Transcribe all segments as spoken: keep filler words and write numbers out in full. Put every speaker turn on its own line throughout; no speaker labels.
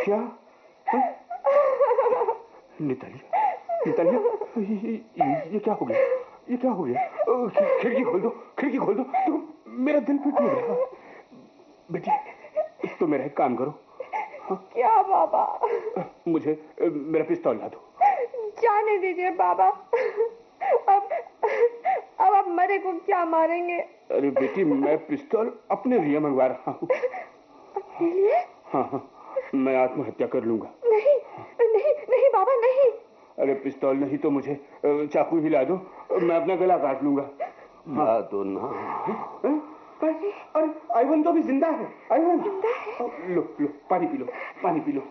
क्या? नितालिया, नितालिया, ये, ये, ये क्या हो गया? ये क्या हो गया? खिड़की खोल दो, खिड़की खोल दो। तो मेरा दिल पिट नहीं रहा। बेटी, तो मेरा एक काम करो।
हाँ? क्या बाबा?
मुझे मेरा पिस्तौल ला दो।
जाने दीजिए बाबा। अब अब आप मरे को क्या मारेंगे?
अरे बेटी, मैं पिस्तौल अपने लिए मंगवा रहा हूँ।
अपने लिए?
हाँ हाँ, मैं आत्महत्या कर लूंगा।
नहीं नहीं नहीं बाबा, नहीं।
अरे पिस्तौल नहीं तो मुझे चाकू ही ला दो, मैं अपना गला काट लूंगा।
ला दो ना।
अरे आइवन तो भी जिंदा है। आइवन
जिंदा है?
लो लो, पानी पी लो, पानी पी लो।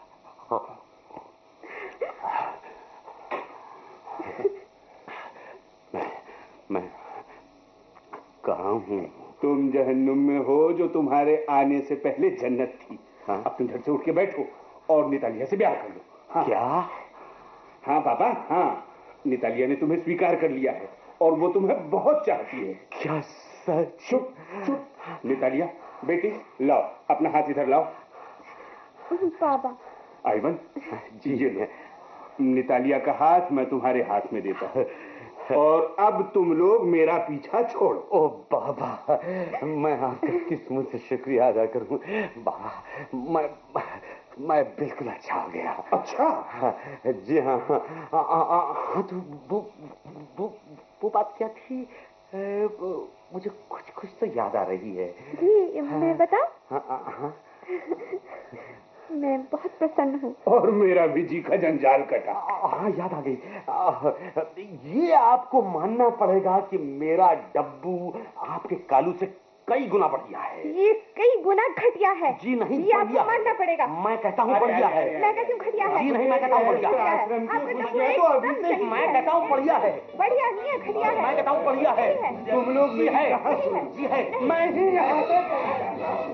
मैं मैं कहाँ हूँ?
तुम जहन्नुम में हो, जो तुम्हारे आने से पहले जन्नत थी।
हाँ?
अब तुम झट से उठ के बैठो और नितालिया से ब्याह कर लो।
हाँ। क्या?
हाँ बाबा, हाँ, नितालिया ने तुम्हें स्वीकार कर लिया है और वो तुम्हें बहुत चाहती है।
क्या सच?
चुप चुप। नितालिया बेटी, लाओ अपना हाथ इधर लाओ।
बाबा।
आइवन जी, ये नितालिया का हाथ मैं तुम्हारे हाथ में देता हूँ और अब तुम लोग मेरा पीछा छोड़ो।
ओ बाबा, मैं आपका किस्मत से शुक्रिया अदा करूं। बाबा, मैं मैं बिल्कुल अच्छा हो गया।
अच्छा?
हाँ, जी हाँ। हाँ, हाँ, तो वो वो वो बात क्या थी? मुझे कुछ कुछ तो याद आ रही है।
जी, मैं बताऊं?
हाँ हाँ।
मैं बहुत प्रसन्न हूँ।
और मेरा भी जी का जंजाल कटा।
हाँ, याद आ गई। ये आपको मानना पड़ेगा कि मेरा डब्बू आपके कालू से कई गुना बढ़िया है।
ये कई गुना घटिया है।
जी नहीं,
ये आपको मानना पड़ेगा।
मैं कहता हूँ बढ़िया है।
मैं कहती हूँ घटिया है।
जी नहीं, मैं कहता हूँ बढ़िया है। मैं कहता हूँ बढ़िया है।
बढ़िया नहीं है, घटिया है।
मैं कहता हूँ बढ़िया है।
तुम लोग
जी है, जी है।
मैं ही